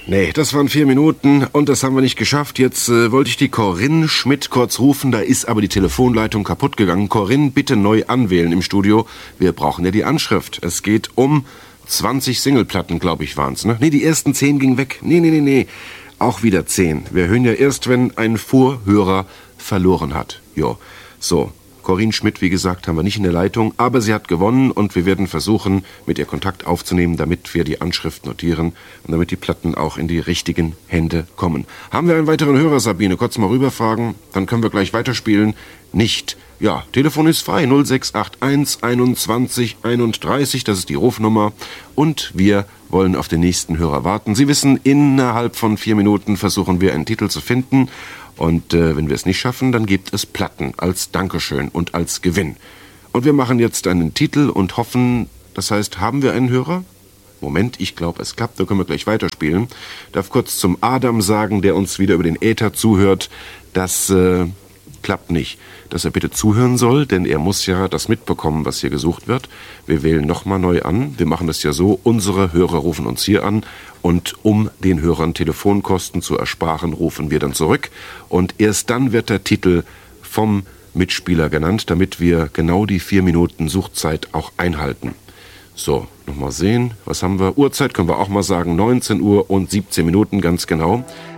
Nee, das waren 4 Minuten und das haben wir nicht geschafft. Jetzt wollte ich die Corinne Schmidt kurz rufen, da ist aber die Telefonleitung kaputt gegangen. Corinne, bitte neu anwählen im Studio. Wir brauchen ja die Anschrift. Es geht um 20 Singleplatten, glaube ich, waren's, ne? Nee, die ersten 10 gingen weg. Nee. Auch wieder 10. Wir hören ja erst, wenn ein Vorhörer verloren hat. Jo, so. Corinne Schmidt, wie gesagt, haben wir nicht in der Leitung, aber sie hat gewonnen und wir werden versuchen, mit ihr Kontakt aufzunehmen, damit wir die Anschrift notieren und damit die Platten auch in die richtigen Hände kommen. Haben wir einen weiteren Hörer, Sabine? Kurz mal rüberfragen, dann können wir gleich weiterspielen. Nicht. Ja, Telefon ist frei, 0681 21 31, das ist die Rufnummer. Und wir wollen auf den nächsten Hörer warten. Sie wissen, innerhalb von 4 Minuten versuchen wir einen Titel zu finden. Und wenn wir es nicht schaffen, dann gibt es Platten als Dankeschön und als Gewinn. Und wir machen jetzt einen Titel und hoffen, das heißt, haben wir einen Hörer? Moment, ich glaube, es klappt, da können wir gleich weiterspielen. Darf kurz zum Adam sagen, der uns wieder über den Äther zuhört, das klappt nicht. Dass er bitte zuhören soll, denn er muss ja das mitbekommen, was hier gesucht wird. Wir wählen nochmal neu an. Wir machen das ja so, unsere Hörer rufen uns hier an und um den Hörern Telefonkosten zu ersparen, rufen wir dann zurück. Und erst dann wird der Titel vom Mitspieler genannt, damit wir genau die 4 Minuten Suchzeit auch einhalten. So, nochmal sehen, was haben wir? Uhrzeit können wir auch mal sagen, 19 Uhr und 17 Minuten, ganz genau.